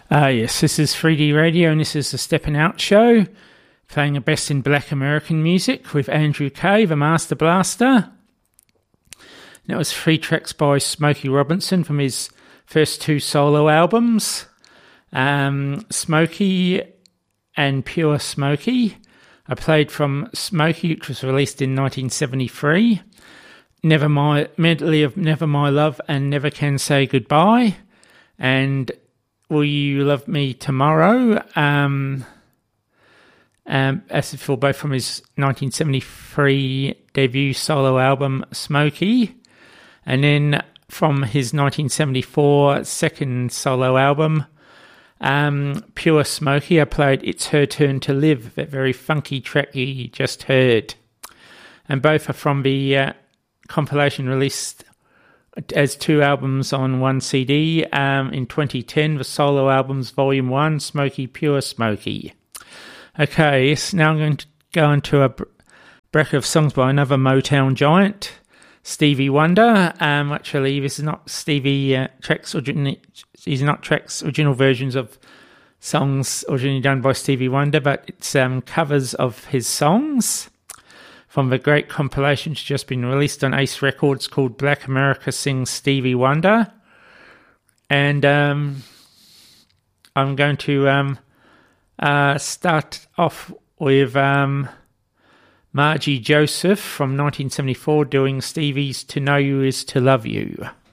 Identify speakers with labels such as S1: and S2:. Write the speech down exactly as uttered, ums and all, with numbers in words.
S1: Uh, yes, this is three D Radio, and this is the Steppin' Out Show, playing the best in black American music with Andrew Kay, the Master Blaster. And that was three tracks by Smokey Robinson from his first two solo albums, um, Smokey and Pure Smokey. I played from Smokey, which was released in nineteen seventy-three, Never My Medley of Never My Love and Never Can Say Goodbye, and Will You Love Me Tomorrow, um, um, as for both from his nineteen seventy-three debut solo album, Smokey, and then from his nineteen seventy-four second solo album, um, Pure Smokey, I played It's Her Turn to Live, that very funky track you just heard. And both are from the uh, compilation released as two albums on one C D um, in twenty ten, the solo albums Volume one, Smokey Pure Smokey. Okay, yes, now I'm going to go into a bracket of songs by another Motown giant, Stevie Wonder. Um, actually, this is not Stevie uh, tracks, origin- these are not tracks, original versions of songs originally done by Stevie Wonder, but it's um, covers of his songs from the great compilation which has just been released on Ace Records called Black America Sings Stevie Wonder. And um, I'm going to um, uh, start off with um, Margie Joseph from nineteen seventy-four doing Stevie's To Know You Is To Love You.